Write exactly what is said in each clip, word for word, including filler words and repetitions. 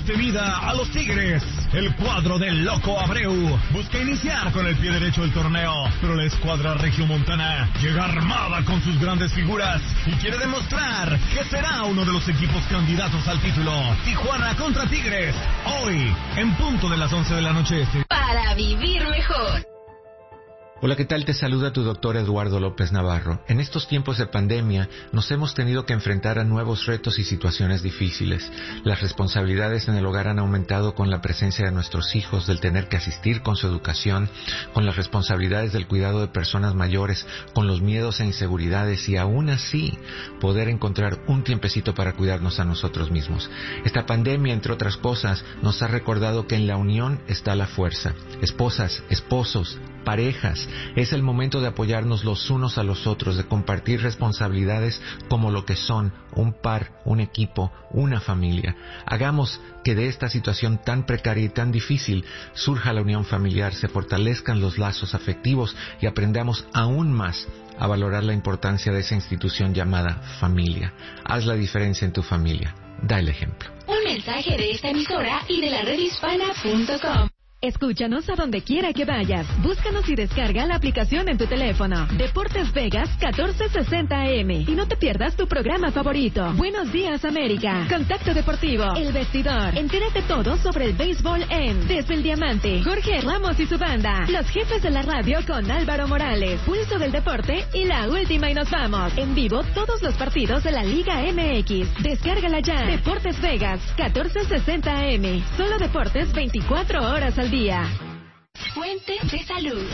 destemida a los Tigres. El cuadro del Loco Abreu busca iniciar con el pie derecho el torneo, pero la escuadra regiomontana llega armada con sus grandes figuras y quiere demostrar que será uno de los equipos candidatos al título. Tijuana contra Tigres, hoy, en punto de las once de la noche. Para vivir mejor. Hola, ¿qué tal? Te saluda tu doctor Eduardo López Navarro. En estos tiempos de pandemia nos hemos tenido que enfrentar a nuevos retos y situaciones difíciles. Las responsabilidades en el hogar han aumentado con la presencia de nuestros hijos, del tener que asistir con su educación, con las responsabilidades del cuidado de personas mayores, con los miedos e inseguridades y aún así poder encontrar un tiempecito para cuidarnos a nosotros mismos. Esta pandemia, entre otras cosas, nos ha recordado que en la unión está la fuerza. Esposas, esposos, parejas, es el momento de apoyarnos los unos a los otros, de compartir responsabilidades como lo que son un par, un equipo, una familia. Hagamos que de esta situación tan precaria y tan difícil surja la unión familiar, se fortalezcan los lazos afectivos y aprendamos aún más a valorar la importancia de esa institución llamada familia. Haz la diferencia en tu familia. Da el ejemplo. Un mensaje de esta emisora y de la red hispana punto com. Escúchanos a donde quiera que vayas. Búscanos y descarga la aplicación en tu teléfono. Deportes Vegas catorce sesenta A M. Y no te pierdas tu programa favorito. Buenos días, América. Contacto Deportivo. El Vestidor. Entérate todo sobre el béisbol en Desde el Diamante. Jorge Ramos y su banda. Los jefes de la radio con Álvaro Morales. Pulso del Deporte y La Última y Nos Vamos. En vivo todos los partidos de la Liga M X. Descárgala ya. Deportes Vegas catorce sesenta A M. Solo deportes veinticuatro horas al día. Día. Fuente de salud.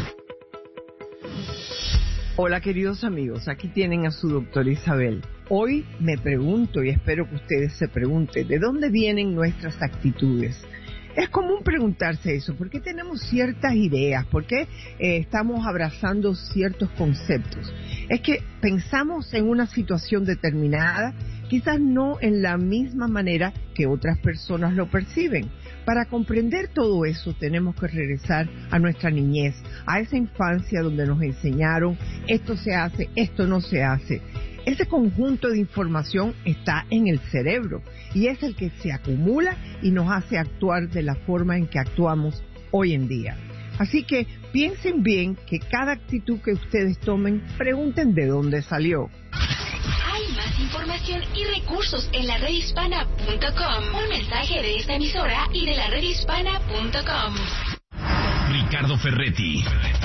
Hola, queridos amigos, aquí tienen a su doctora Isabel. Hoy me pregunto, y espero que ustedes se pregunten, ¿de dónde vienen nuestras actitudes? Es común preguntarse eso, ¿por qué tenemos ciertas ideas? ¿Por qué eh, estamos abrazando ciertos conceptos? Es que pensamos en una situación determinada, quizás no en la misma manera que otras personas lo perciben. Para comprender todo eso tenemos que regresar a nuestra niñez, a esa infancia donde nos enseñaron esto se hace, esto no se hace. Ese conjunto de información está en el cerebro y es el que se acumula y nos hace actuar de la forma en que actuamos hoy en día. Así que piensen bien que cada actitud que ustedes tomen, pregunten de dónde salió. Hay más información y recursos en la red hispana punto com. Un mensaje de esta emisora y de la red hispana punto com. Ricardo Ferretti,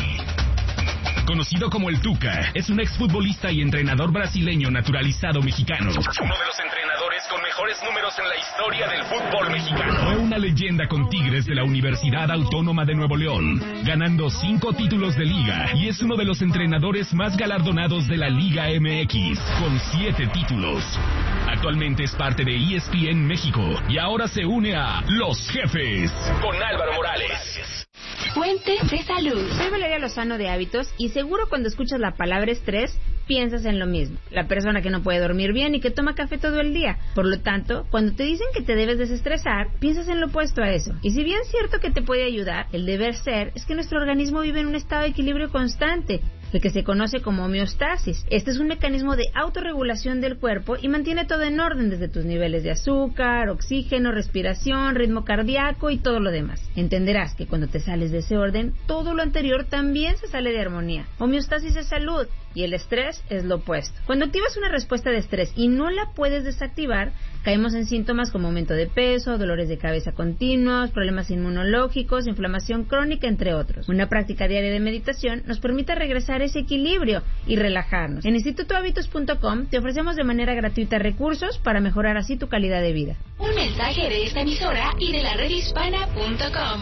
conocido como el Tuca, es un exfutbolista y entrenador brasileño naturalizado mexicano. Uno de los entrenadores con mejores números en la historia del fútbol mexicano. Fue una leyenda con Tigres de la Universidad Autónoma de Nuevo León, ganando cinco títulos de liga, y es uno de los entrenadores más galardonados de la Liga M X, con siete títulos. Actualmente es parte de E S P N México y ahora se une a Los Jefes con Álvaro Morales. Fuente de salud. Soy Valeria Lozano de Hábitos y seguro cuando escuchas la palabra estrés piensas en lo mismo. La persona que no puede dormir bien y que toma café todo el día. Por lo tanto, cuando te dicen que te debes desestresar, piensas en lo opuesto a eso. Y si bien es cierto que te puede ayudar, el deber ser es que nuestro organismo vive en un estado de equilibrio constante, el que se conoce como homeostasis. Este es un mecanismo de autorregulación del cuerpo y mantiene todo en orden, desde tus niveles de azúcar, oxígeno, respiración, ritmo cardíaco y todo lo demás. Entenderás que cuando te sales de ese orden, todo lo anterior también se sale de armonía. Homeostasis es salud y el estrés es lo opuesto. Cuando activas una respuesta de estrés y no la puedes desactivar, caemos en síntomas como aumento de peso, dolores de cabeza continuos, problemas inmunológicos, inflamación crónica, entre otros. Una práctica diaria de meditación nos permite regresar a ese equilibrio y relajarnos. En instituto hábitos punto com te ofrecemos de manera gratuita recursos para mejorar así tu calidad de vida. Un mensaje de esta emisora y de la red hispana punto com.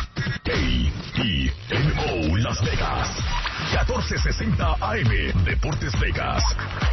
K I M O Las Vegas, catorce sesenta A M, Deportes Vegas.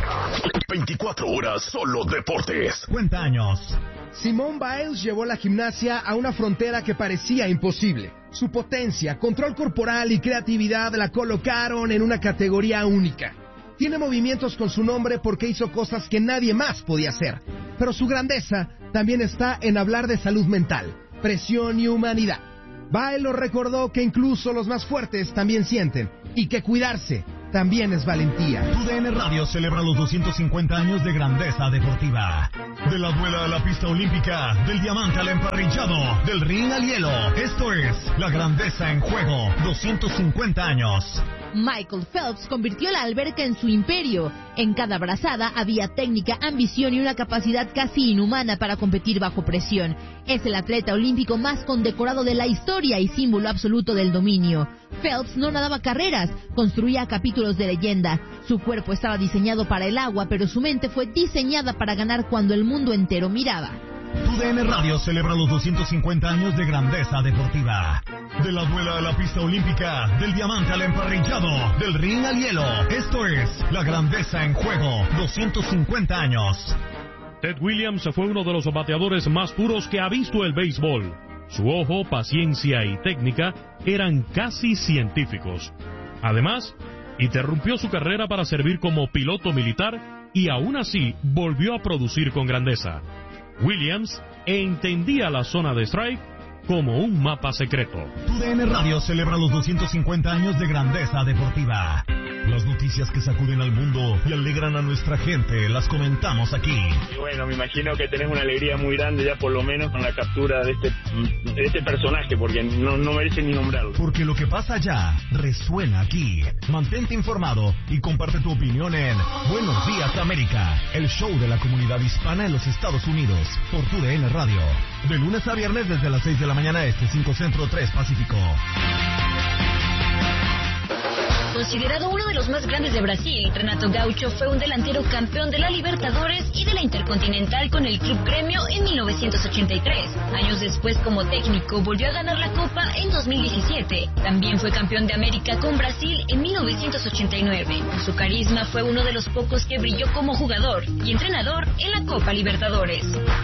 veinticuatro horas solo deportes. Cuenta años. Simone Biles llevó la gimnasia a una frontera que parecía imposible. Su potencia, control corporal y creatividad la colocaron en una categoría única. Tiene movimientos con su nombre porque hizo cosas que nadie más podía hacer. Pero su grandeza también está en hablar de salud mental, presión y humanidad. Biles recordó que incluso los más fuertes también sienten y que cuidarse también es valentía. Tu D N Radio celebra los doscientos cincuenta años de grandeza deportiva. De la duela a la pista olímpica, del diamante al emparrillado, del ring al hielo. Esto es la grandeza en juego. doscientos cincuenta años. Michael Phelps convirtió la alberca en su imperio. En cada brazada había técnica, ambición y una capacidad casi inhumana para competir bajo presión. Es el atleta olímpico más condecorado de la historia y símbolo absoluto del dominio. Phelps no nadaba carreras, construía capítulos de leyenda. Su cuerpo estaba diseñado para el agua, pero su mente fue diseñada para ganar cuando el mundo entero miraba. Tu D N Radio celebra los doscientos cincuenta años de grandeza deportiva. De la duela a la pista olímpica, del diamante al emparrillado, del ring al hielo. Esto es la grandeza en juego. doscientos cincuenta años. Ted Williams fue uno de los bateadores más puros que ha visto el béisbol. Su ojo, paciencia y técnica eran casi científicos. Además, interrumpió su carrera para servir como piloto militar y aún así volvió a producir con grandeza. Williams entendía la zona de strike como un mapa secreto. Tu D N Radio celebra los doscientos cincuenta años de grandeza deportiva. Las noticias que sacuden al mundo y alegran a nuestra gente las comentamos aquí. Y bueno, me imagino que tenés una alegría muy grande ya por lo menos con la captura de este, de este personaje, porque no, no merece ni nombrarlo. Porque lo que pasa allá resuena aquí. Mantente informado y comparte tu opinión en Buenos Días América, el show de la comunidad hispana en los Estados Unidos, por Tu D N Radio. De lunes a viernes desde las seis de la mañana este, cinco Centro, tres Pacífico. Considerado uno de los más grandes de Brasil, Renato Gaucho fue un delantero campeón de la Libertadores y de la Intercontinental con el Club Gremio en mil novecientos ochenta y tres. Años después, como técnico, volvió a ganar la Copa en dos mil diecisiete. También fue campeón de América con Brasil en mil novecientos ochenta y nueve. Su carisma fue uno de los pocos que brilló como jugador y entrenador en la Copa Libertadores.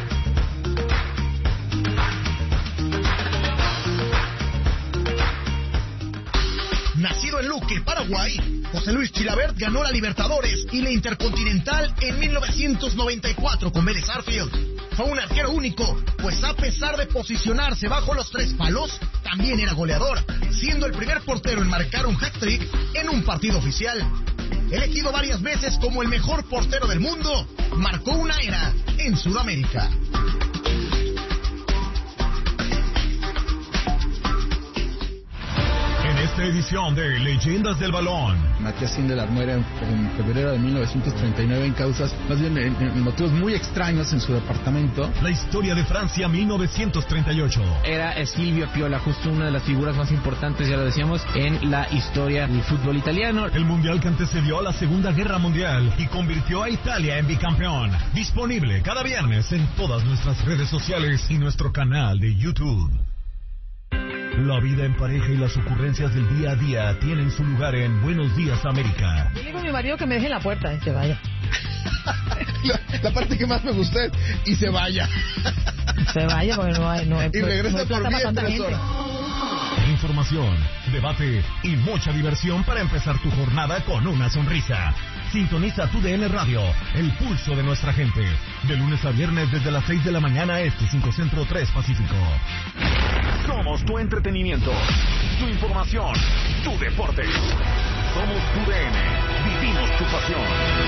Nacido en Luque, Paraguay, José Luis Chilavert ganó la Libertadores y la Intercontinental en mil novecientos noventa y cuatro con Vélez Sarsfield. Fue un arquero único, pues a pesar de posicionarse bajo los tres palos, también era goleador, siendo el primer portero en marcar un hat-trick en un partido oficial. Elegido varias veces como el mejor portero del mundo, marcó una era en Sudamérica. Esta edición de Leyendas del Balón. Matías Sindelar muere en, en febrero de mil novecientos treinta y nueve en causas, más bien en, en motivos muy extraños en su departamento. La historia de Francia mil novecientos treinta y ocho. Era Silvio Piola, justo una de las figuras más importantes, ya lo decíamos, en la historia del fútbol italiano. El mundial que antecedió a la Segunda Guerra Mundial y convirtió a Italia en bicampeón. Disponible cada viernes en todas nuestras redes sociales y nuestro canal de YouTube. La vida en pareja y las ocurrencias del día a día tienen su lugar en Buenos Días América. Yo le digo a mi marido que me deje en la puerta y se vaya. la, la parte que más me gustó es y se vaya. Se vaya porque no hay... No hay y regresa no hay por mí en tres horas. Información, debate y mucha diversión para empezar tu jornada con una sonrisa. Sintoniza Tu D N Radio, el pulso de nuestra gente. De lunes a viernes desde las seis de la mañana este, cinco Centro, tres Pacífico. Somos tu entretenimiento, tu información, tu deporte. Somos Tu D N, vivimos tu pasión.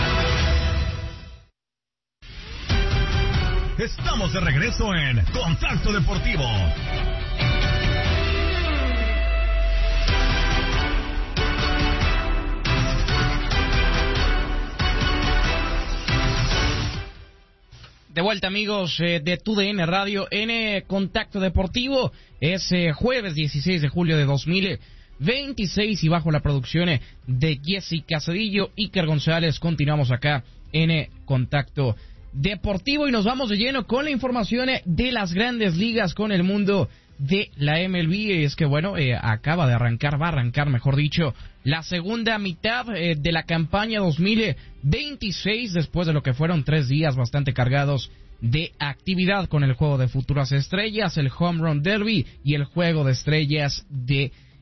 Estamos de regreso en Contacto Deportivo. De vuelta, amigos eh, de Tu D N Radio en eh, Contacto Deportivo. Es eh, jueves dieciséis de julio de dos mil veintiséis y bajo la producción eh, de Jessica Cedillo, Iker González, continuamos acá en eh, Contacto Deportivo y nos vamos de lleno con la información eh, de las grandes ligas, con el mundo de la M L B. Es que bueno, eh, acaba de arrancar, va a arrancar mejor dicho, la segunda mitad eh, de la campaña dos mil veintiséis, después de lo que fueron tres días bastante cargados de actividad con el juego de futuras estrellas, el Home Run Derby y el juego de estrellas de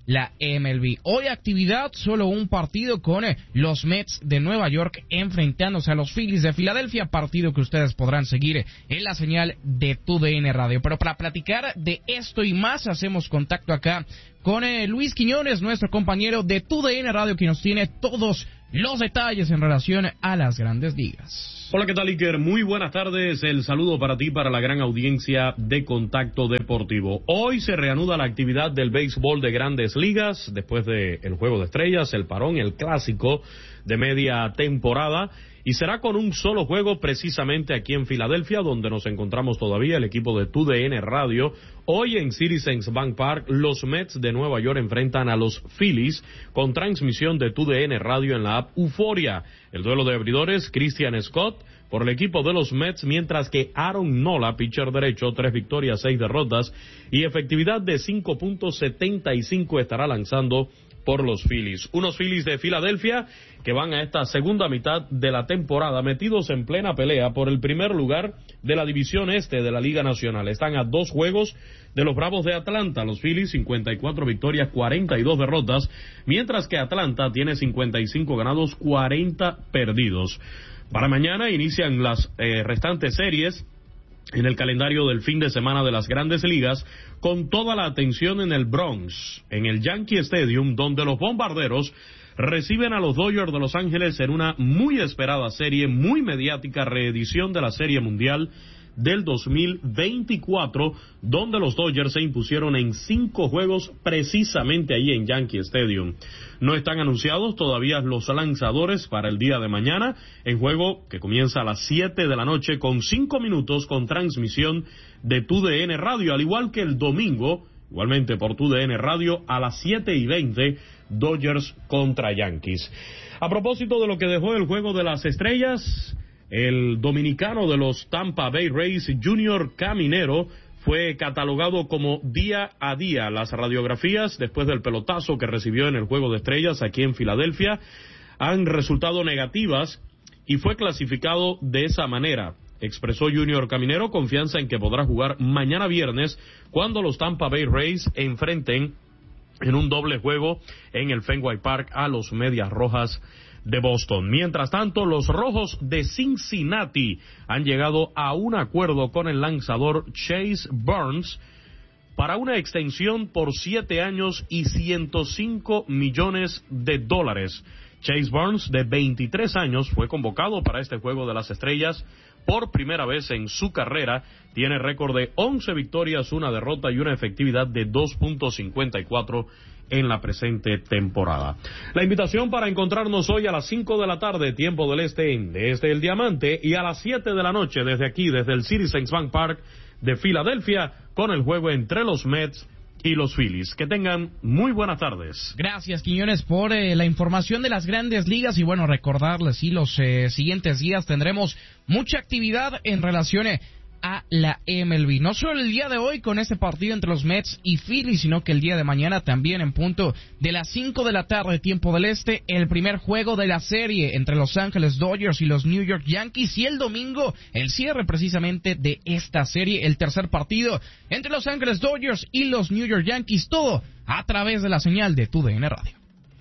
la M L B. Hoy actividad, solo un partido con eh, los Mets de Nueva York enfrentándose a los Phillies de Filadelfia, partido que ustedes podrán seguir eh, en la señal de Tu D N Radio. Pero para platicar de esto y más, hacemos contacto acá con eh, Luis Quiñones, nuestro compañero de Tu D N Radio, que nos tiene todos los detalles en relación a las Grandes Ligas. Hola, ¿qué tal, Iker? Muy buenas tardes. El saludo para ti, para la gran audiencia de Contacto Deportivo. Hoy se reanuda la actividad del béisbol de Grandes Ligas después del Juego de Estrellas, el parón, el clásico de media temporada. Y será con un solo juego precisamente aquí en Filadelfia, donde nos encontramos todavía el equipo de Tu D N Radio. Hoy en Citizens Bank Park, los Mets de Nueva York enfrentan a los Phillies con transmisión de Tu D N Radio en la app Euforia. El duelo de abridores, Christian Scott por el equipo de los Mets, mientras que Aaron Nola, pitcher derecho, tres victorias, seis derrotas y efectividad de cinco punto setenta y cinco, estará lanzando por los Phillies. Unos Phillies de Filadelfia que van a esta segunda mitad de la temporada metidos en plena pelea por el primer lugar de la división este de la Liga Nacional. Están a dos juegos de los Bravos de Atlanta. Los Phillies, cincuenta y cuatro victorias, cuarenta y dos derrotas, mientras que Atlanta tiene cincuenta y cinco ganados, cuarenta perdidos. Para mañana inician las eh, restantes series en el calendario del fin de semana de las Grandes Ligas, con toda la atención en el Bronx, en el Yankee Stadium, donde los Bombarderos reciben a los Dodgers de Los Ángeles en una muy esperada serie, muy mediática reedición de la Serie Mundial del dos mil veinticuatro, donde los Dodgers se impusieron en cinco juegos precisamente allí en Yankee Stadium. No están anunciados todavía los lanzadores para el día de mañana, en juego que comienza a las siete de la noche con cinco minutos con transmisión de Tu D N Radio, al igual que el domingo, igualmente por Tu D N Radio a las siete y veinte, Dodgers contra Yankees. A propósito de lo que dejó el Juego de las Estrellas, el dominicano de los Tampa Bay Rays, Junior Caminero, fue catalogado como día a día. Las radiografías, después del pelotazo que recibió en el Juego de Estrellas aquí en Filadelfia, han resultado negativas y fue clasificado de esa manera. Expresó Junior Caminero confianza en que podrá jugar mañana viernes cuando los Tampa Bay Rays enfrenten en un doble juego en el Fenway Park a los Medias Rojas de Boston. Mientras tanto, los Rojos de Cincinnati han llegado a un acuerdo con el lanzador Chase Burns para una extensión por siete años y ciento cinco millones de dólares. Chase Burns, de veintitrés años, fue convocado para este Juego de las Estrellas por primera vez en su carrera. Tiene récord de once victorias, una derrota y una efectividad de dos punto cincuenta y cuatro en la presente temporada. La invitación para encontrarnos hoy a las cinco de la tarde, tiempo del este, desde el Diamante, y a las siete de la noche desde aquí, desde el Citizens Bank Park de Filadelfia, con el juego entre los Mets y los Phillies. Que tengan muy buenas tardes. Gracias, Quiñones, por eh, la información de las Grandes Ligas. Y bueno, recordarles, sí, los eh, siguientes días tendremos mucha actividad en relación eh, a la M L B. No solo el día de hoy con este partido entre los Mets y Phillies, sino que el día de mañana también en punto de las cinco de la tarde, tiempo del este, el primer juego de la serie entre Los Ángeles Dodgers y los New York Yankees, y el domingo el cierre precisamente de esta serie, el tercer partido entre Los Ángeles Dodgers y los New York Yankees, todo a través de la señal de Tu D N Radio.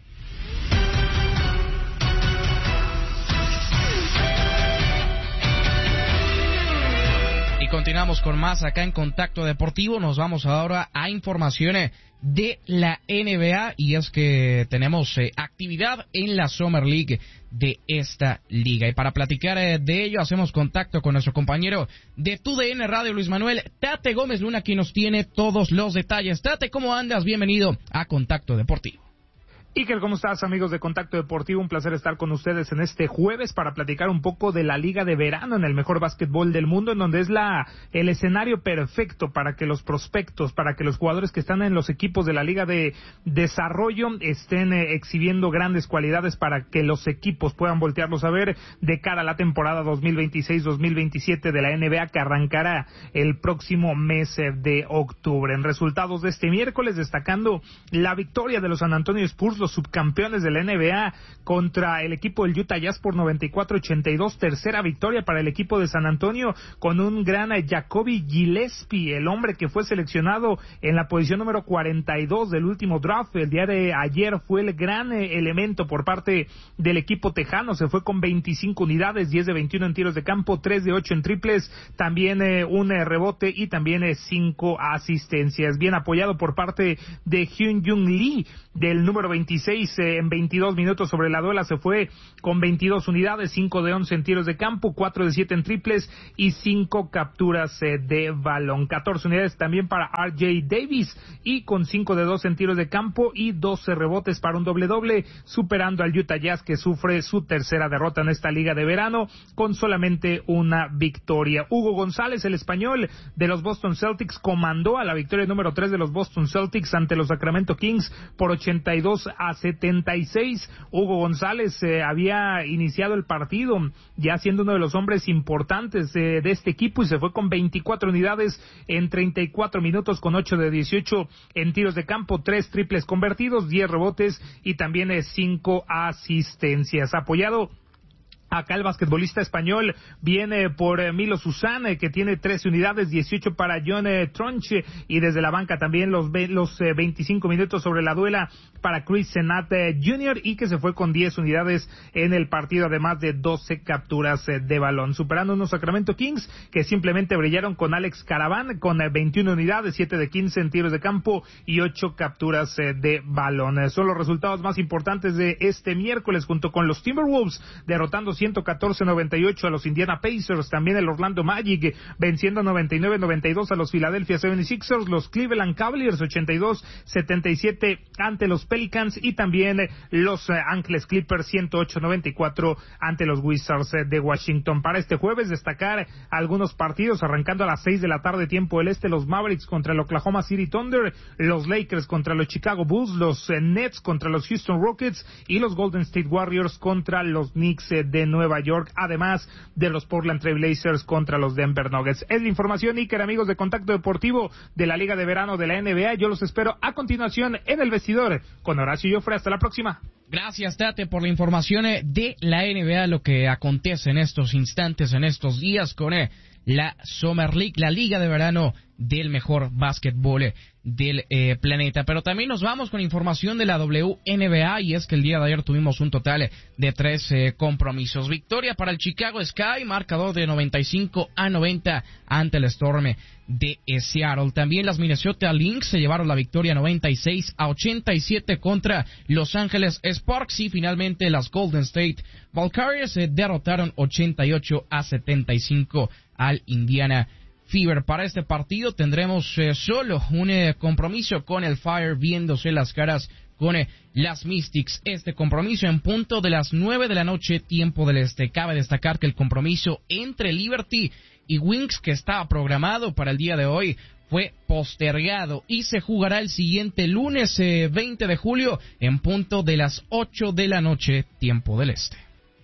Continuamos con más acá en Contacto Deportivo. Nos vamos ahora a informaciones de la N B A, y es que tenemos eh, actividad en la Summer League de esta liga. Y para platicar eh, de ello hacemos contacto con nuestro compañero de Tu D N Radio, Luis Manuel Tate Gómez Luna, quien nos tiene todos los detalles. Tate, ¿cómo andas? Bienvenido a Contacto Deportivo. Iker, ¿cómo estás, amigos de Contacto Deportivo? Un placer estar con ustedes en este jueves para platicar un poco de la Liga de Verano en el mejor básquetbol del mundo, en donde es la el escenario perfecto para que los prospectos, para que los jugadores que están en los equipos de la Liga de Desarrollo estén eh, exhibiendo grandes cualidades para que los equipos puedan voltearlos a ver de cara a la temporada dos mil veintiséis dos mil veintisiete de la N B A, que arrancará el próximo mes de octubre. En resultados de este miércoles, destacando la victoria de los San Antonio Spurs, los subcampeones de la N B A, contra el equipo del Utah Jazz por noventa y cuatro a ochenta y dos. Tercera victoria para el equipo de San Antonio con un gran Jacoby Gillespie, el hombre que fue seleccionado en la posición número cuarenta y dos del último draft. El día de ayer fue el gran eh, elemento por parte del equipo tejano. Se fue con veinticinco unidades, diez de veintiuno en tiros de campo, tres de ocho en triples, también eh, un eh, rebote y también eh, cinco asistencias. Bien apoyado por parte de Hyun Jung Lee, del número veintiséis, eh, en veintidós minutos sobre la duela se fue con veintidós unidades, cinco de once en tiros de campo, cuatro de siete en triples y cinco capturas eh, de balón. catorce unidades también para R J Davis y con cinco de doce en tiros de campo y doce rebotes para un doble doble, superando al Utah Jazz, que sufre su tercera derrota en esta liga de verano con solamente una victoria. Hugo González, el español de los Boston Celtics, comandó a la victoria número tres de los Boston Celtics ante los Sacramento Kings por ochenta y dos a setenta y seis. Hugo González eh, había iniciado el partido ya siendo uno de los hombres importantes eh, de este equipo y se fue con veinticuatro unidades en treinta y cuatro minutos, con ocho de dieciocho en tiros de campo, tres triples convertidos, diez rebotes y también eh, cinco asistencias. Apoyado acá el basquetbolista español viene por eh, Milo Susan, eh, que tiene trece unidades, dieciocho para John eh, Tronche, y desde la banca también los, los eh, veinticinco minutos sobre la duela para Chris Senat eh, junior y que se fue con diez unidades en el partido, además de doce capturas eh, de balón, superando unos Sacramento Kings que simplemente brillaron con Alex Caravan con eh, veintiuna unidades, siete de quince en tiros de campo y ocho capturas eh, de balón. Eh, son los resultados más importantes de este miércoles, junto con los Timberwolves derrotando ciento catorce a noventa y ocho a los Indiana Pacers, también el Orlando Magic venciendo noventa y nueve a noventa y dos a los Philadelphia setenta y seis ers, los Cleveland Cavaliers ochenta y dos a setenta y siete ante los Pelicans y también los Ángeles Clippers ciento ocho a noventa y cuatro ante los Wizards de Washington. Para este jueves destacar algunos partidos, arrancando a las seis de la tarde tiempo del este, los Mavericks contra el Oklahoma City Thunder, los Lakers contra los Chicago Bulls, los Nets contra los Houston Rockets y los Golden State Warriors contra los Knicks de Nueva York, además de los Portland Trail Blazers contra los Denver Nuggets. Es la información, Iker, amigos de Contacto Deportivo de la Liga de Verano de la N B A. Yo los espero a continuación en el vestidor con Horacio Joffre. Hasta la próxima. Gracias, Tate, por la información de la N B A, lo que acontece en estos instantes, en estos días con la Summer League, la Liga de Verano del mejor básquetbol del eh, planeta. Pero también nos vamos con información de la W N B A, y es que el día de ayer tuvimos un total de tres eh, compromisos. Victoria para el Chicago Sky, marcador de noventa y cinco a noventa ante el Storm de eh, Seattle. También las Minnesota Lynx se llevaron la victoria noventa y seis a ochenta y siete contra Los Ángeles Sparks, y finalmente las Golden State Valkyries eh, derrotaron ochenta y ocho a setenta y cinco al Indiana Fever. Para este partido tendremos eh, solo un eh, compromiso con el Fire viéndose las caras con eh, las Mystics. Este compromiso en punto de las nueve de la noche, tiempo del este. Cabe destacar que el compromiso entre Liberty y Wings, que estaba programado para el día de hoy, fue postergado y se jugará el siguiente lunes eh, veinte de julio en punto de las ocho de la noche, tiempo del este.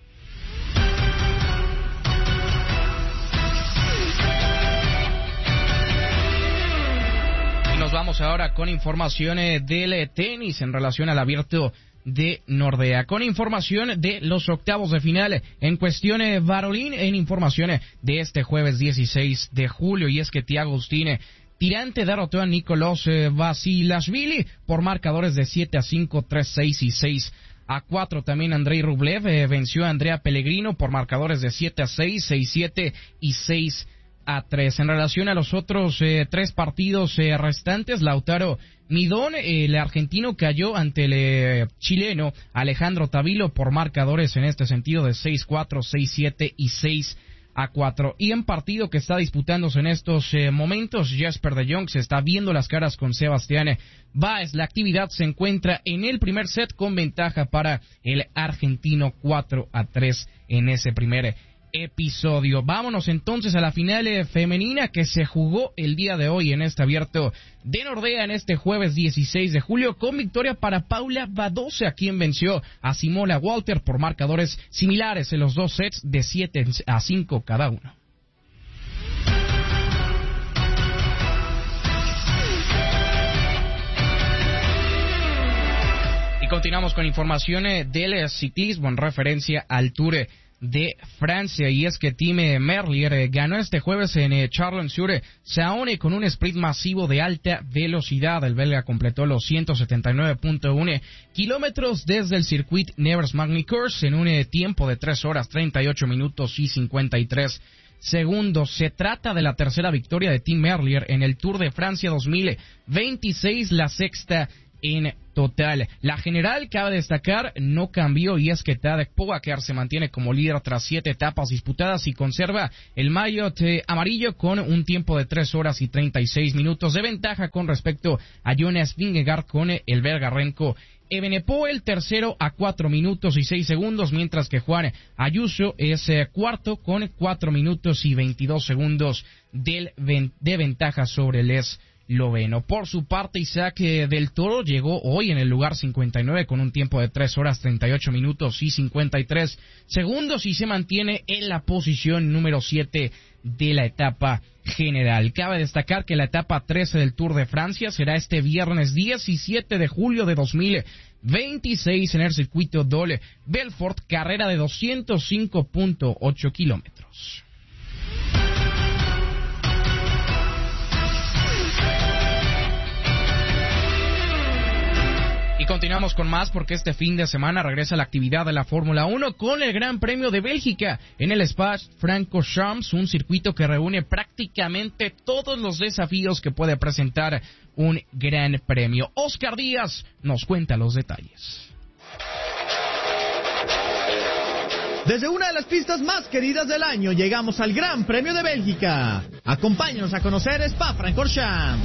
Nos vamos ahora con informaciones del tenis en relación al Abierto de Nordea, con información de los octavos de final en cuestiones varolín, en informaciones de este jueves dieciséis de julio, y es que Thiago Agustín Tirante derrotó a Nicolás eh, Basilashvili por marcadores de siete a cinco, tres a seis y seis a cuatro. También Andrei Rublev eh, venció a Andrea Pellegrino por marcadores de siete a seis, seis a siete y seis a tres. En relación a los otros eh, tres partidos eh, restantes, Lautaro Midón, eh, el argentino, cayó ante el eh, chileno Alejandro Tavilo por marcadores en este sentido de seis a cuatro, seis a siete y seis a cuatro. Y en partido que está disputándose en estos eh, momentos, Jesper de Jong se está viendo las caras con Sebastián Báez. La actividad se encuentra en el primer set con ventaja para el argentino cuatro a tres en ese primer episodio. Vámonos entonces a la final eh, femenina que se jugó el día de hoy en este Abierto de Nordea en este jueves dieciséis de julio, con victoria para Paula Badosa, quien venció a Simona Walter por marcadores similares en los dos sets de siete a cinco cada uno. continuamos con información del ciclismo en referencia al Tour de Francia, y es que Tim Merlier ganó este jueves en Chalon-sur-Saône con un sprint masivo de alta velocidad. El belga completó los ciento setenta y nueve punto uno kilómetros desde el circuit Nevers-Magny-Cours en un tiempo de tres horas treinta y ocho minutos y cincuenta y tres segundos. Se trata de la tercera victoria de Tim Merlier en el Tour de Francia dos mil veintiséis, la sexta en total. La general, cabe destacar, no cambió, y es que Tadej Pogačar se mantiene como líder tras siete etapas disputadas y conserva el maillot eh, amarillo con un tiempo de tres horas y treinta y seis minutos de ventaja con respecto a Jonas Vingegaard con el belga Remco Evenepoel, tercero a cuatro minutos y seis segundos, mientras que Juan Ayuso es eh, cuarto con cuatro minutos y veintidós segundos del, de ventaja sobre el esloveno. Por su parte, Isaac del Toro llegó hoy en el lugar cincuenta y nueve con un tiempo de tres horas treinta y ocho minutos y cincuenta y tres segundos y se mantiene en la posición número siete de la etapa general. Cabe destacar que la etapa trece del Tour de Francia será este viernes diecisiete de julio de dos mil veintiséis en el circuito Dole Belfort, carrera de doscientos cinco punto ocho kilómetros. Y continuamos con más porque este fin de semana regresa la actividad de la Fórmula uno con el Gran Premio de Bélgica en el Spa-Francorchamps, un circuito que reúne prácticamente todos los desafíos que puede presentar un Gran Premio. Oscar Díaz nos cuenta los detalles. Desde una de las pistas más queridas del año llegamos al Gran Premio de Bélgica. Acompáñanos a conocer Spa-Francorchamps.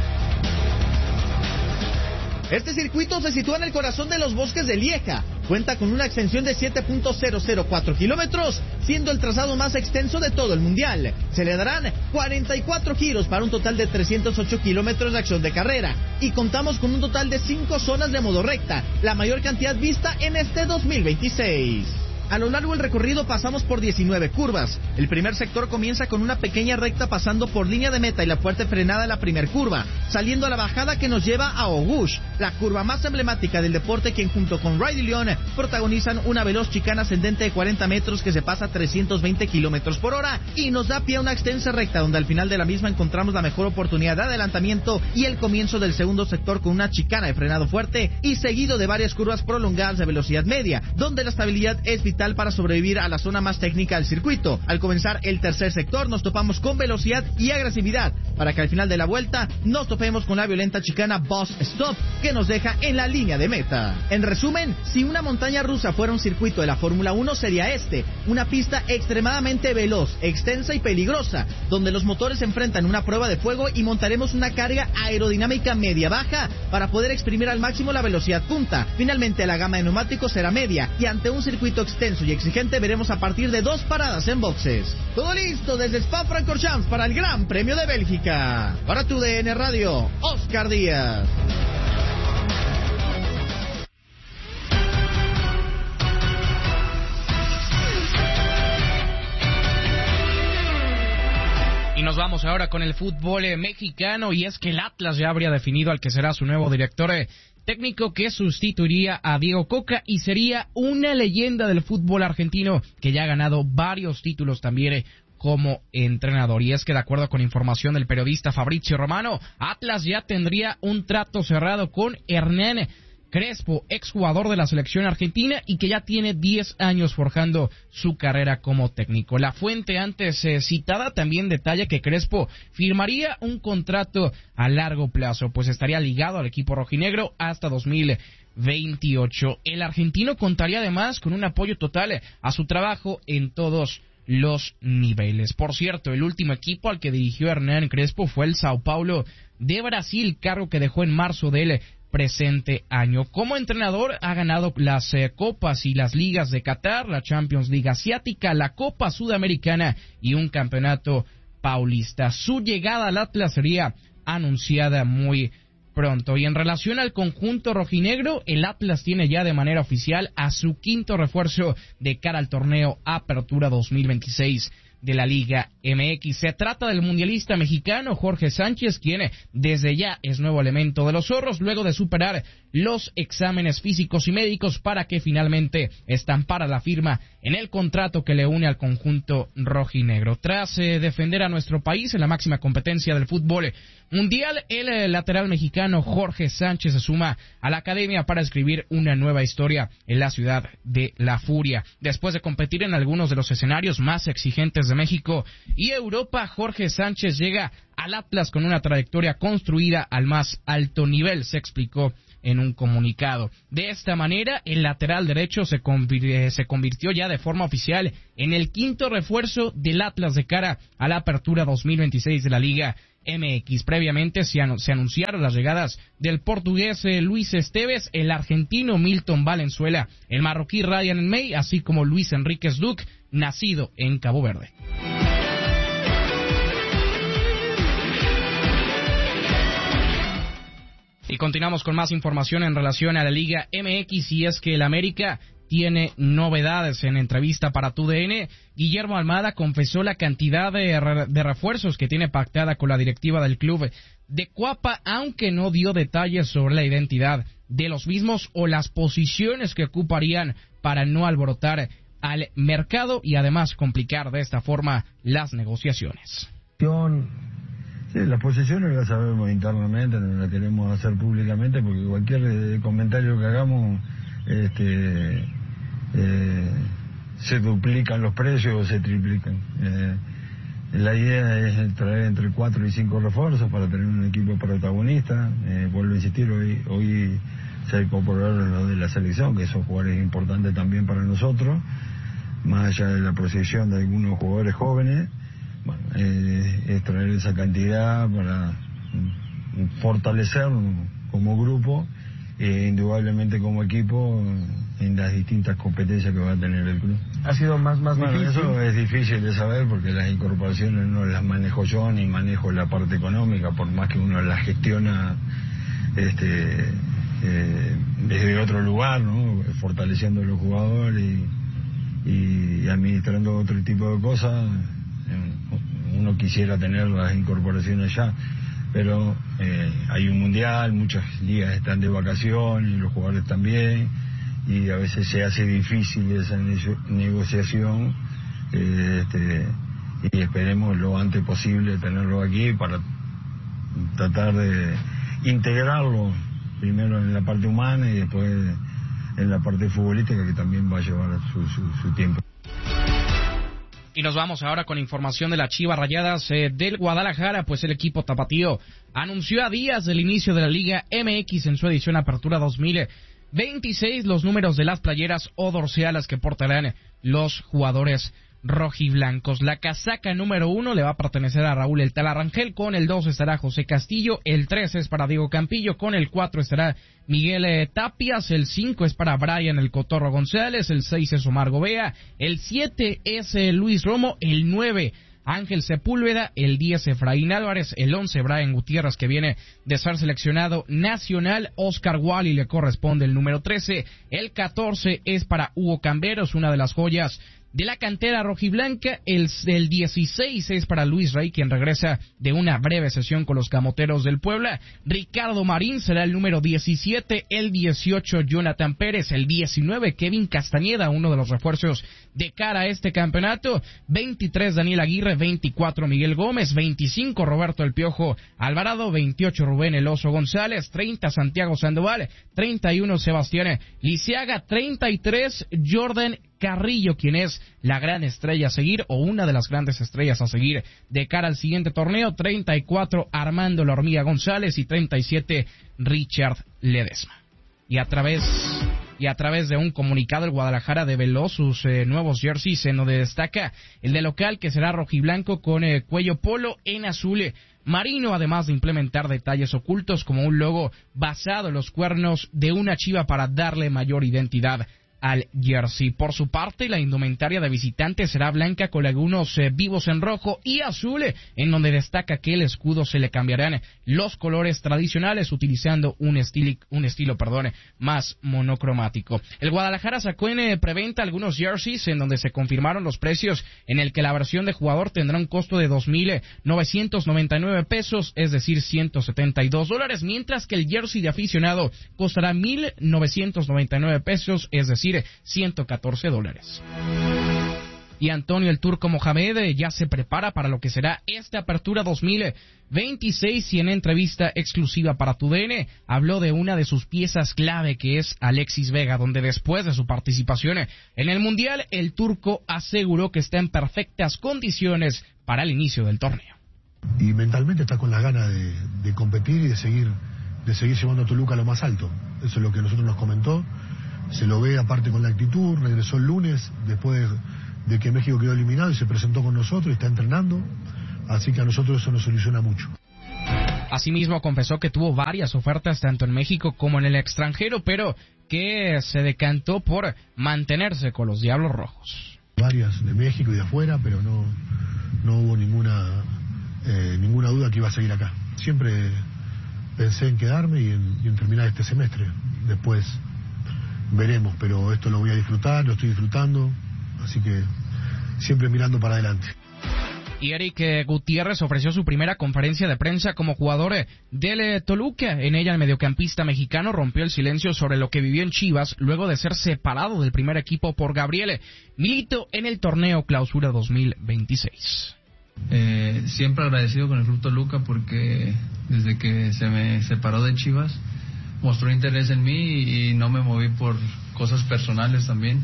Este circuito se sitúa en el corazón de los bosques de Lieja. Cuenta con una extensión de siete punto cero cero cuatro kilómetros, siendo el trazado más extenso de todo el mundial. Se le darán cuarenta y cuatro giros para un total de trescientos ocho kilómetros de acción de carrera. Y contamos con un total de cinco zonas de modo recta, la mayor cantidad vista en este dos mil veintiséis. A lo largo del recorrido pasamos por diecinueve curvas. El primer sector comienza con una pequeña recta pasando por línea de meta y la fuerte frenada a la primer curva, saliendo a la bajada que nos lleva a Auguste, la curva más emblemática del deporte, quien junto con Ray de Lyon protagonizan una veloz chicana ascendente de cuarenta metros que se pasa a trescientos veinte kilómetros por hora y nos da pie a una extensa recta donde al final de la misma encontramos la mejor oportunidad de adelantamiento y el comienzo del segundo sector con una chicana de frenado fuerte y seguido de varias curvas prolongadas de velocidad media, donde la estabilidad es vital para sobrevivir a la zona más técnica del circuito. Al comenzar el tercer sector nos topamos con velocidad y agresividad para que al final de la vuelta nos topemos con la violenta chicana Boss Stop que nos deja en la línea de meta. En resumen, si una montaña rusa fuera un circuito de la Fórmula uno sería este, una pista extremadamente veloz, extensa y peligrosa, donde los motores se enfrentan en una prueba de fuego y montaremos una carga aerodinámica media-baja para poder exprimir al máximo la velocidad punta. Finalmente la gama de neumáticos será media y ante un circuito extenso y exigente veremos a partir de dos paradas en boxes. Todo listo desde Spa-Francorchamps para el Gran Premio de Bélgica. Para tu D N Radio, Oscar Díaz. Y nos vamos ahora con el fútbol eh, mexicano, y es que el Atlas ya habría definido al que será su nuevo director eh, técnico que sustituiría a Diego Coca y sería una leyenda del fútbol argentino que ya ha ganado varios títulos también eh, como entrenador. Y es que de acuerdo con información del periodista Fabrizio Romano, Atlas ya tendría un trato cerrado con Hernán Crespo, exjugador de la selección argentina y que ya tiene diez años forjando su carrera como técnico. La fuente antes eh, citada también detalla que Crespo firmaría un contrato a largo plazo, pues estaría ligado al equipo rojinegro hasta dos mil veintiocho. El argentino contaría además con un apoyo total a su trabajo en todos los niveles. Por cierto, el último equipo al que dirigió Hernán Crespo fue el Sao Paulo de Brasil, cargo que dejó en marzo del presente año. Como entrenador ha ganado las eh, copas y las ligas de Qatar, la Champions League asiática, la Copa Sudamericana y un campeonato paulista. Su llegada al Atlas sería anunciada muy pronto. Y en relación al conjunto rojinegro, el Atlas tiene ya de manera oficial a su quinto refuerzo de cara al torneo Apertura dos mil veintiséis de la Liga M X. Se trata del mundialista mexicano Jorge Sánchez, quien desde ya es nuevo elemento de los zorros, luego de superar los exámenes físicos y médicos para que finalmente estampara la firma en el contrato que le une al conjunto rojinegro. Tras eh, defender a nuestro país en la máxima competencia del fútbol mundial, el eh, lateral mexicano Jorge Sánchez se suma a la academia para escribir una nueva historia en la ciudad de La Furia. Después de competir en algunos de los escenarios más exigentes de México y Europa, Jorge Sánchez llega al Atlas con una trayectoria construida al más alto nivel, se explicó en un comunicado. De esta manera, el lateral derecho se, convir- se convirtió ya de forma oficial en el quinto refuerzo del Atlas de cara a la apertura dos mil veintiséis de la Liga M X. Previamente se, anu- se anunciaron las llegadas del portugués eh, Luis Esteves, el argentino Milton Valenzuela, el marroquí Ryan May, así como Luis Enríquez Duc, nacido en Cabo Verde. Y continuamos con más información en relación a la Liga M X, y es que el América tiene novedades. En entrevista para T U D N, Guillermo Almada confesó la cantidad de, re- de refuerzos que tiene pactada con la directiva del club de Cuapa, aunque no dio detalles sobre la identidad de los mismos o las posiciones que ocuparían para no alborotar al mercado y además complicar de esta forma las negociaciones. Sí, las posiciones las sabemos internamente, no las queremos hacer públicamente porque cualquier eh, comentario que hagamos este, eh, se duplican los precios o se triplican. Eh, la idea es traer entre cuatro y cinco refuerzos para tener un equipo protagonista. Eh, vuelvo a insistir, hoy, hoy se incorporaron los de la selección, que son jugadores importantes también para nosotros, más allá de la proyección de algunos jugadores jóvenes. Bueno, eh, es traer esa cantidad para fortalecernos como grupo, eh, indudablemente como equipo, en las distintas competencias que va a tener el club. ¿Ha sido más, más bueno, difícil? Eso es difícil de saber porque las incorporaciones no las manejo yo ni manejo la parte económica, por más que uno las gestiona este, eh, desde otro lugar, ¿no? Fortaleciendo a los jugadores y, y administrando otro tipo de cosas. Uno quisiera tener las incorporaciones ya, pero eh, hay un mundial, muchas ligas están de vacaciones, los jugadores también, y a veces se hace difícil esa ne- negociación, eh, este, y esperemos lo antes posible tenerlo aquí para tratar de integrarlo primero en la parte humana y después en la parte futbolística, que también va a llevar su, su, su tiempo. Y nos vamos ahora con información de las Chivas Rayadas eh, del Guadalajara, pues el equipo tapatío anunció a días del inicio de la Liga M X en su edición Apertura dos mil veintiséis los números de las playeras o dorsealas que portarán los jugadores rojiblancos. La casaca número uno le va a pertenecer a Raúl El Tala Rangel, con el dos estará José Castillo, el tres es para Diego Campillo, con el cuatro estará Miguel eh, Tapias, el cinco es para Brian El Cotorro González, el seis es Omar Gobea, el siete es eh, Luis Romo, el nueve Ángel Sepúlveda, el diez Efraín Álvarez, el once Brian Gutiérrez, que viene de ser seleccionado nacional, Oscar Wally le corresponde el número trece, el catorce es para Hugo Camberos, una de las joyas de la cantera rojiblanca, el, el dieciséis es para Luis Rey, quien regresa de una breve sesión con los Camoteros del Puebla, Ricardo Marín será el número diecisiete, el dieciocho Jonathan Pérez, el diecinueve Kevin Castañeda, uno de los refuerzos de cara a este campeonato, veintitrés Daniel Aguirre, veinticuatro Miguel Gómez, veinticinco Roberto El Piojo Alvarado, veintiocho Rubén El Oso González, treinta Santiago Sandoval, treinta y uno Sebastián Lisiaga, treinta y tres Jordan Carrillo, quien es la gran estrella a seguir o una de las grandes estrellas a seguir de cara al siguiente torneo, treinta y cuatro Armando La Hormiga González y treinta y siete Richard Ledesma. Y a través y a través de un comunicado, el Guadalajara develó sus eh, nuevos jerseys, en donde destaca el de local, que será rojiblanco con eh, cuello polo en azul eh, marino, además de implementar detalles ocultos como un logo basado en los cuernos de una chiva para darle mayor identidad al jersey. Por su parte, la indumentaria de visitantes será blanca con algunos eh, vivos en rojo y azul, eh, en donde destaca que el escudo se le cambiarán los colores tradicionales utilizando un estilo, un estilo perdón, más monocromático. El Guadalajara sacó en eh, preventa algunos jerseys en donde se confirmaron los precios, en el que la versión de jugador tendrá un costo de dos mil novecientos noventa y nueve pesos, es decir, ciento setenta y dos dólares, mientras que el jersey de aficionado costará mil novecientos noventa y nueve pesos, es decir, ciento catorce dólares. Y Antonio el Turco Mohamed ya se prepara para lo que será esta apertura dos mil veintiséis, y en entrevista exclusiva para T U D N habló de una de sus piezas clave, que es Alexis Vega, donde después de su participación en el Mundial, el Turco aseguró que está en perfectas condiciones para el inicio del torneo. Y mentalmente está con las ganas de, de competir y de seguir, de seguir llevando a Toluca a lo más alto. Eso es lo que nosotros nos comentó. Se lo ve aparte con la actitud, regresó el lunes después de, de que México quedó eliminado y se presentó con nosotros y está entrenando, así que a nosotros eso nos soluciona mucho. Asimismo confesó que tuvo varias ofertas tanto en México como en el extranjero, pero que se decantó por mantenerse con los Diablos Rojos. Varias de México y de afuera, pero no, no hubo ninguna, eh, ninguna duda que iba a seguir acá. Siempre pensé en quedarme y en, y en terminar este semestre. Después veremos, pero esto lo voy a disfrutar, lo estoy disfrutando, así que siempre mirando para adelante. Y Eric Gutiérrez ofreció su primera conferencia de prensa como jugador del Toluca. En ella, el mediocampista mexicano rompió el silencio sobre lo que vivió en Chivas luego de ser separado del primer equipo por Gabriel Milito en el torneo Clausura dos mil veintiséis. Eh, siempre agradecido con el Club Toluca porque desde que se me separó de Chivas mostró interés en mí y no me moví por cosas personales también.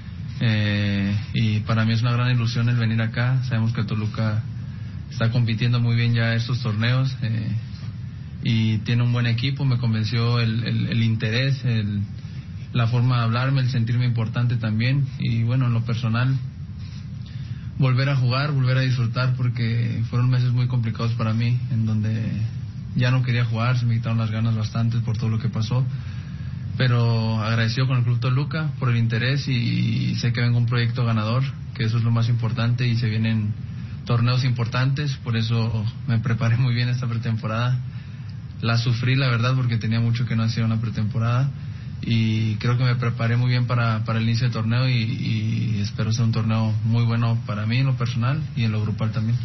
Eh, y para mí es una gran ilusión el venir acá. Sabemos que Toluca está compitiendo muy bien ya estos torneos eh, y tiene un buen equipo. Me convenció el, el, el interés, el, la forma de hablarme, el sentirme importante también. Y bueno, en lo personal, volver a jugar, volver a disfrutar, porque fueron meses muy complicados para mí, en donde ya no quería jugar, se me quitaron las ganas bastante por todo lo que pasó, pero agradecido con el Club Toluca por el interés y sé que vengo un proyecto ganador, que eso es lo más importante, y se vienen torneos importantes, por eso me preparé muy bien esta pretemporada. La sufrí, la verdad, porque tenía mucho que no hacía una pretemporada, y creo que me preparé muy bien para, para el inicio del torneo, y, y espero sea un torneo muy bueno para mí en lo personal y en lo grupal también.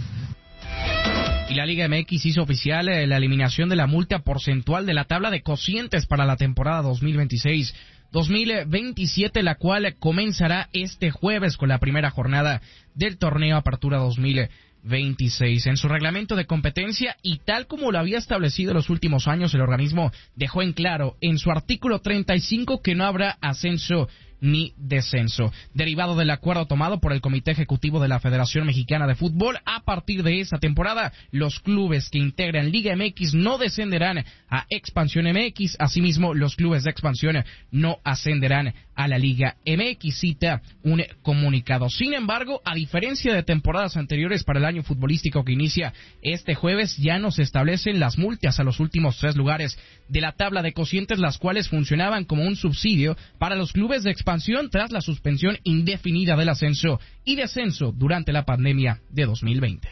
Y la Liga M X hizo oficial eh, la eliminación de la multa porcentual de la tabla de cocientes para la temporada dos mil veintiséis dos mil veintisiete, la cual comenzará este jueves con la primera jornada del torneo Apertura dos mil veintiséis. En su reglamento de competencia, y tal como lo había establecido en los últimos años, el organismo dejó en claro en su artículo treinta y cinco que no habrá ascenso ni descenso. Derivado del acuerdo tomado por el Comité Ejecutivo de la Federación Mexicana de Fútbol, a partir de esta temporada, los clubes que integran Liga M X no descenderán a Expansión M X, asimismo, los clubes de expansión no ascenderán a la Liga M X, cita un comunicado. Sin embargo, a diferencia de temporadas anteriores para el año futbolístico que inicia este jueves, ya no se establecen las multas a los últimos tres lugares de la tabla de cocientes, las cuales funcionaban como un subsidio para los clubes de expansión tras la suspensión indefinida del ascenso y descenso durante la pandemia de dos mil veinte.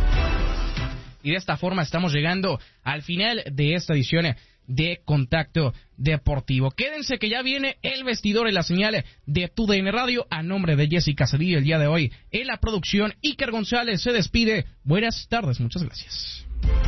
Y de esta forma estamos llegando al final de esta edición de Contacto Deportivo. Quédense que ya viene el vestidor y la señal de T U D N Radio. A nombre de Jessica Cedillo el día de hoy en la producción, Iker González se despide. Buenas tardes, muchas gracias.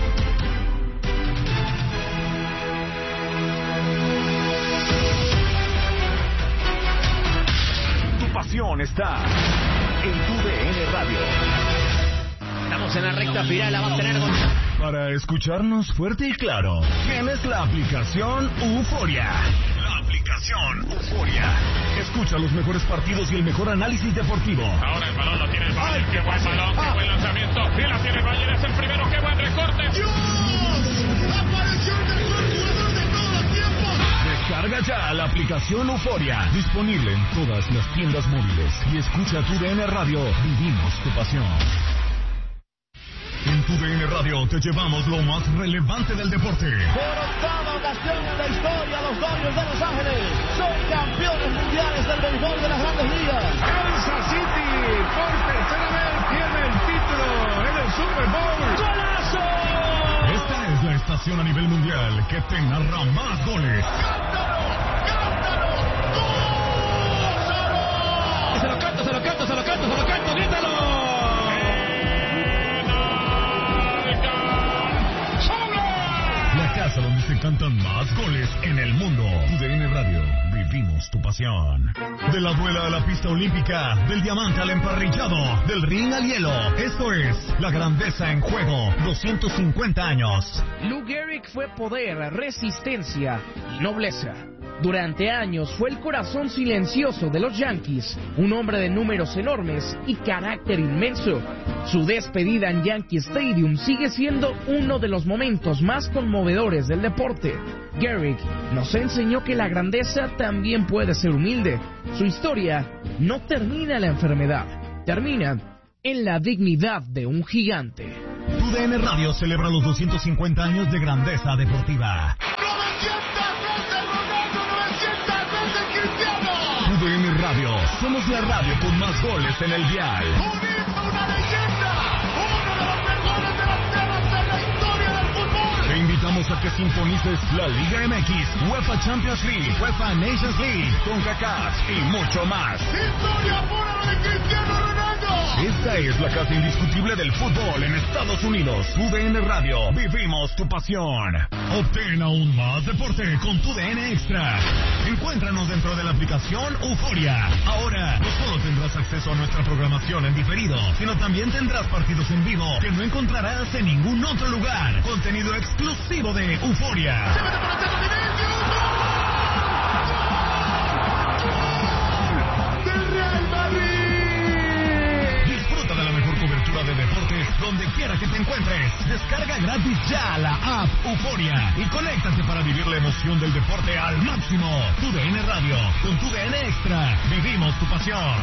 Pasión está en T U D N Radio. Estamos en la recta final, la va a tener. Para escucharnos fuerte y claro, tienes la aplicación Euforia. La aplicación Euforia. Escucha los mejores partidos y el mejor análisis deportivo. Ahora el balón lo tiene el Bayern. Qué buen balón, qué buen lanzamiento. Y la tiene el Bayern, es el primero. Qué buen recorte. ¡Dios! ¡Apareció el mejor jugador de todos los tiempos! Descarga ya la aplicación Euforia, disponible en todas las tiendas móviles. Y escucha T U D N Radio, vivimos tu pasión. En T U D N Radio te llevamos lo más relevante del deporte. Por octava ocasión en la historia, los los Dodgers de Los Ángeles son campeones mundiales del béisbol de las Grandes Ligas. Kansas City por tercera vez tiene el título en el Super Bowl. ¡Golazo! Esta es la estación a nivel mundial que te narra más goles. Se lo canto, se lo canto, se lo canto, se lo canto, grítalo. La casa donde se cantan más goles en el mundo. U D N Radio, vivimos tu pasión. De la duela a la pista olímpica, del diamante al emparrillado, del ring al hielo. Esto es la grandeza en juego, doscientos cincuenta años. Lou Gehrig fue poder, resistencia y nobleza. Durante años fue el corazón silencioso de los Yankees, un hombre de números enormes y carácter inmenso. Su despedida en Yankee Stadium sigue siendo uno de los momentos más conmovedores del deporte. Gehrig nos enseñó que la grandeza también puede ser humilde. Su historia no termina en la enfermedad, termina en la dignidad de un gigante. U D N Radio celebra los doscientos cincuenta años de grandeza deportiva. U D N Radio, somos la radio con más goles en el dial. ¡Una leyenda! ¡Uno de los mejores delanteros de la historia del fútbol! Te invitamos a que sintonices la Liga M X, UEFA Champions League, UEFA Nations League, CONCACAF y mucho más. ¡Historia pura de Cristiano Ronaldo! Esta es la casa indiscutible del fútbol en Estados Unidos. U D N Radio, vivimos tu pasión. Obtén aún más deporte con tu D N Extra. Encuéntranos dentro de la aplicación Euforia. Ahora, no solo tendrás acceso a nuestra programación en diferido, sino también tendrás partidos en vivo que no encontrarás en ningún otro lugar. Contenido exclusivo de Euforia. ¡Del Real Madrid! Disfruta de la mejor cobertura de deportes donde quiera que te encuentres. Descarga gratis ya la app Euforia y conéctate para vivir la emoción del deporte al máximo. Tu D N Radio, con tu D N Extra, vivimos tu pasión.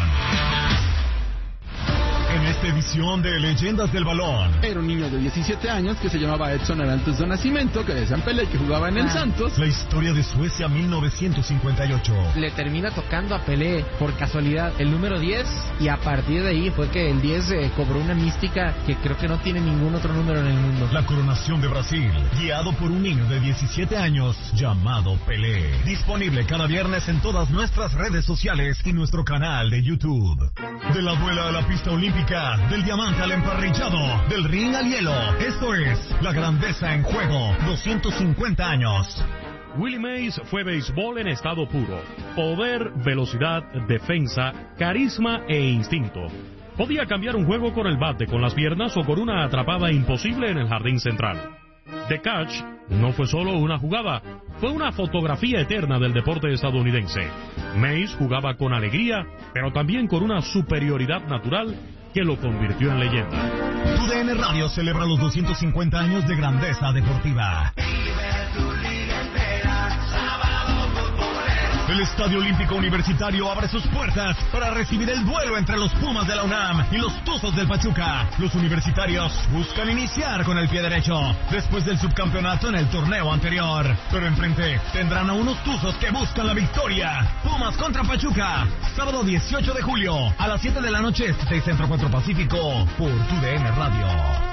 En esta edición de Leyendas del Balón. Era un niño de diecisiete años que se llamaba Edson Arantes do Nascimento, que decían Pelé, que jugaba en el ah. Santos. La historia de Suecia mil novecientos cincuenta y ocho. Le termina tocando a Pelé, por casualidad, el número diez, y a partir de ahí fue que el diez eh, cobró una mística que creo que no tiene ningún otro número en el mundo. La coronación de Brasil, guiado por un niño de diecisiete años llamado Pelé. Disponible cada viernes en todas nuestras redes sociales y nuestro canal de YouTube. De la duela a la pista olímpica, del diamante al emparrillado, del ring al hielo. Esto es la grandeza en juego, doscientos cincuenta años. Willie Mays fue béisbol en estado puro. Poder, velocidad, defensa, carisma e instinto. Podía cambiar un juego con el bate, con las piernas o con una atrapada imposible en el jardín central. The Catch no fue solo una jugada, fue una fotografía eterna del deporte estadounidense. Mays jugaba con alegría, pero también con una superioridad natural que lo convirtió en leyenda. Tu D N Radio celebra los doscientos cincuenta años de grandeza deportiva. El Estadio Olímpico Universitario abre sus puertas para recibir el duelo entre los Pumas de la UNAM y los Tuzos del Pachuca. Los universitarios buscan iniciar con el pie derecho después del subcampeonato en el torneo anterior. Pero enfrente tendrán a unos Tuzos que buscan la victoria. Pumas contra Pachuca, sábado dieciocho de julio a las siete de la noche, seis Centro cuatro Pacífico, por Tu D N Radio.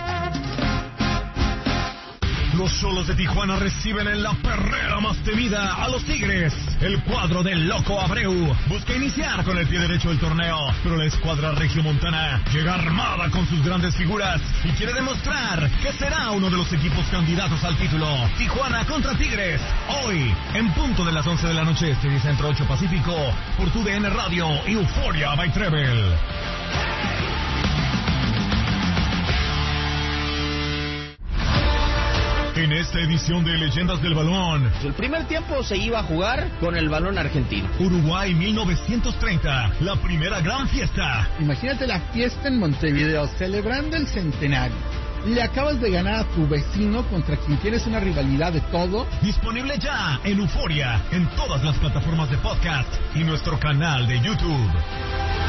Los Xolos de Tijuana reciben en la perrera más temida a los Tigres. El cuadro del Loco Abreu busca iniciar con el pie derecho del torneo, pero la escuadra regiomontana llega armada con sus grandes figuras y quiere demostrar que será uno de los equipos candidatos al título. Tijuana contra Tigres, hoy en punto de las once de la noche, seis Centro ocho Pacífico, por Tu D N Radio y Euforia by Treble. En esta edición de Leyendas del Balón, el primer tiempo se iba a jugar con el balón argentino. Uruguay mil novecientos treinta, la primera gran fiesta. Imagínate la fiesta en Montevideo, celebrando el centenario. Le acabas de ganar a tu vecino contra quien tienes una rivalidad de todo. Disponible ya en Euforia, en todas las plataformas de podcast y nuestro canal de YouTube.